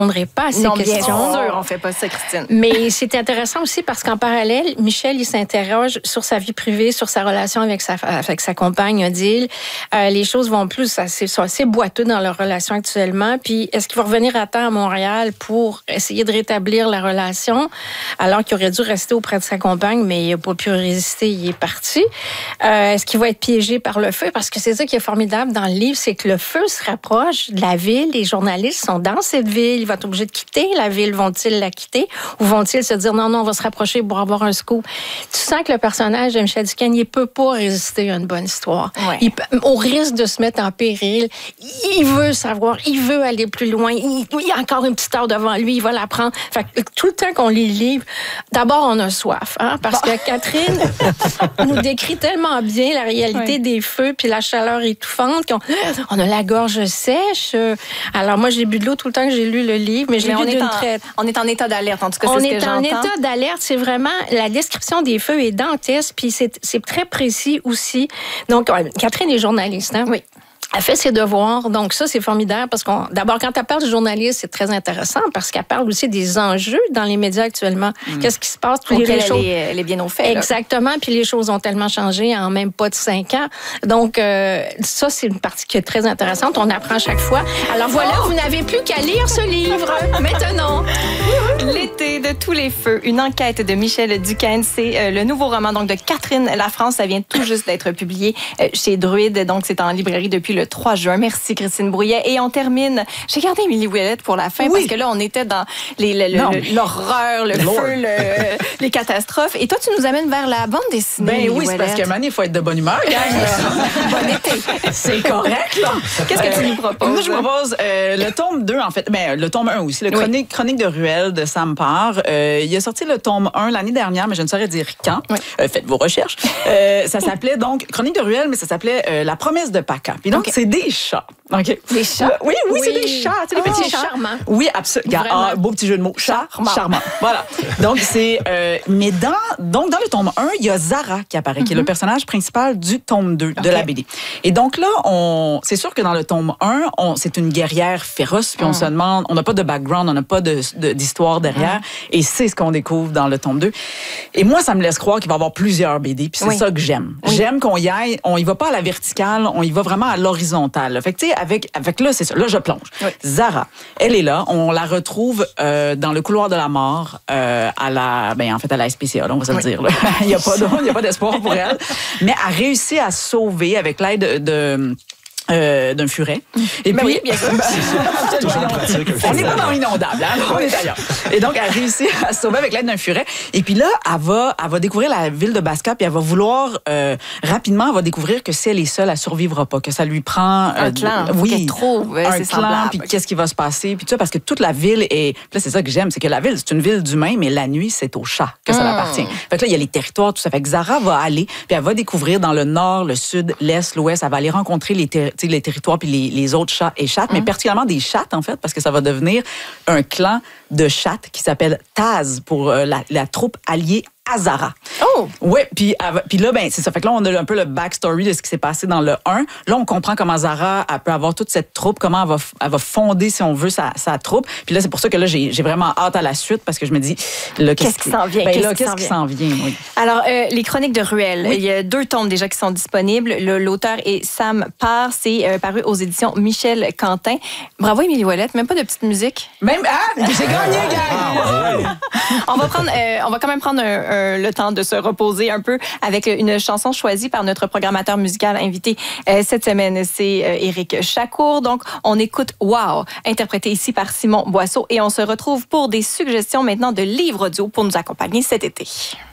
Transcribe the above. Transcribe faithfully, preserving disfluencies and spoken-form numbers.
répondrai pas à ces non, questions. Bien sûr, on fait pas ça, Christine. Mais c'est intéressant aussi parce qu'en parallèle, Michel, il s'interroge sur sa vie privée, sur sa relation avec sa, avec sa compagne, Odile. Euh, les choses vont plus, assez, sont assez boiteux dans leur relation actuellement. Puis, est-ce qu'il va revenir à temps à Montréal pour essayer de rétablir la relation, alors qu'il aurait dû rester auprès de sa compagne, mais il n'a pas pu résister, il est parti. Euh, est-ce qu'il va être piégé par le feu? Parce que c'est ça qui est formidable dans le livre, c'est que le feu se rapproche de la ville. Les journalistes sont dans cette ville. Il va être obligé de quitter la ville. Vont-ils la quitter? Ou vont-ils se dire non, non, on va se rapprocher pour avoir un scoop? Tu sens que le personnage de Michel Duquesne, il ne peut pas résister à une bonne histoire. Ouais. Il, au risque de se mettre en péril, il veut savoir, il veut aller plus loin. Il, il y a encore une petite heure devant lui, il va la prendre. Fait que tout le temps qu'on lit le livre, d'abord, on a soif. Hein, parce bon. que Catherine nous décrit tellement bien la réalité ouais. des feux puis la chaleur étouffante qu'on on a la gorge sèche. Alors moi, j'ai bu de l'eau tout le temps que j'ai lu le livre, mais je l'ai lu d'une en, traite. On est en état d'alerte, en tout cas, on c'est ce est que j'entends. On est en état d'alerte. C'est vraiment, la description des feux est dantesque, puis c'est, c'est très précis aussi. Donc, Catherine est journaliste, hein? Oui. Elle fait ses devoirs, donc ça, c'est formidable parce qu'on, d'abord, quand elle parle de journaliste, c'est très intéressant parce qu'elle parle aussi des enjeux dans les médias actuellement. Mmh. Qu'est-ce qui se passe? Puis les, les choses... elle est bien au fait. Exactement, là. Puis les choses ont tellement changé en même pas de cinq ans. Donc, euh, ça, c'est une partie qui est très intéressante. On apprend à chaque fois. Alors voilà, oh! Vous n'avez plus qu'à lire ce livre maintenant. L'été de tous les feux, une enquête de Michel Duquesne. C'est euh, le nouveau roman donc de Catherine Lafrance. Ça vient tout juste d'être publié euh, chez Druide. Donc, c'est en librairie depuis le trois juin. Merci, Christine Brouillet. Et on termine. J'ai gardé Émilie Ouellette pour la fin oui. parce que là, on était dans les, le, le, l'horreur, le Lord. feu, le, les catastrophes. Et toi, tu nous amènes vers la bande dessinée. Ben oui, c'est parce qu'à un moment donné, il faut être de bonne humeur. Bon été. C'est correct, là. Qu'est-ce que tu nous proposes? Moi, je propose euh, le tome deux, en fait. Ben, le tome un aussi. Le chronique, oui. chronique de Ruelle de Sam Parr. Euh, il a sorti le tome un l'année dernière, mais je ne saurais dire quand. Oui. Euh, faites vos recherches. Euh, ça s'appelait donc Chronique de Ruelle, mais ça s'appelait euh, La promesse de Paca. Puis donc, okay. c'est des chats. Okay. Des chats? Euh, oui, oui, oui, c'est des chats. C'est des oh, petits chats. Charmants. Oui, absolument. Ah, beau petit jeu de mots. Chat, charmant. charmant. Voilà. Donc, c'est... Euh, mais dans, donc, dans le tome un, il y a Zara qui apparaît, mm-hmm. qui est le personnage principal du tome deux okay. de la B D. Et donc là, on, c'est sûr que dans le tome un, on, c'est une guerrière féroce, puis mm. on se demande... On n'a pas de background, on n'a pas de, de, d'histoire derrière. Mm. Et c'est ce qu'on découvre dans le tome deux. Et moi, ça me laisse croire qu'il va y avoir plusieurs B D, puis c'est oui. ça que j'aime. Oui. J'aime qu'on y aille... On y va pas à la verticale, on y va vraiment à l'horizontale. Fait que, tu sais, avec, avec là, c'est ça. Là, je plonge. Oui. Zara, elle est là. On la retrouve euh, dans le couloir de la mort euh, à la... Ben, en fait, à la S P C A, là, on va se oui. le dire. Là. il n'y a pas de, il y a pas d'espoir pour elle. Mais elle réussit à se sauver avec l'aide de... de Euh, d'un furet. Et ben puis, oui, bien sûr. on n'est pas dans l'inondable, hein? On est ailleurs. Et donc, elle réussit à se sauver avec l'aide d'un furet. Et puis là, elle va, elle va découvrir la ville de Basca, puis elle va vouloir, euh, rapidement, elle va découvrir que si elle est seule, elle ne survivra pas, que ça lui prend... Euh, un clan. Oui, trouve, un clan, semblable. Puis qu'est-ce qui va se passer, puis tout ça, parce que toute la ville est... Là, c'est ça que j'aime, c'est que la ville, c'est une ville d'humains, mais la nuit, c'est aux chats que ça mmh. appartient. Fait que là, il y a les territoires, tout ça. Fait que Zara va aller, puis elle va découvrir dans le nord, le sud, l'est, l'ouest, elle va aller rencontrer les, ter- les territoires puis les, les autres chats et chattes, mmh. mais particulièrement des chattes, en fait, parce que ça va devenir un clan de chattes qui s'appelle Taz pour euh, la, la troupe alliée à Zara. Oh! Ouais, puis puis là, ben c'est ça. Fait que là, on a un peu le backstory de ce qui s'est passé dans le un. Là, on comprend comment Zara elle peut avoir toute cette troupe, comment elle va, elle va fonder, si on veut, sa, sa troupe. Puis là, c'est pour ça que là, j'ai, j'ai vraiment hâte à la suite, parce que je me dis, là, qu'est-ce, qu'est-ce qui s'en vient? Ben, qu'est-ce là, qui qu'est-ce s'en qui vient? s'en vient? Oui. Alors, euh, les chroniques de Ruelle, oui. il y a deux tomes déjà qui sont disponibles. Le, l'auteur est Sam Parr. C'est euh, paru aux éditions Michel Quentin. Bravo, Émilie Ouellette. Même pas de petite musique. Même, ah, j'ai gagné, gars! on va prendre, euh, on va quand même prendre un, un, le temps de se reposer un peu avec une chanson choisie par notre programmateur musical invité euh, cette semaine. C'est euh, Éric Chacour. Donc, on écoute Wow, interprété ici par Simon Boisseau. Et on se retrouve pour des suggestions maintenant de livres audio pour nous accompagner cet été.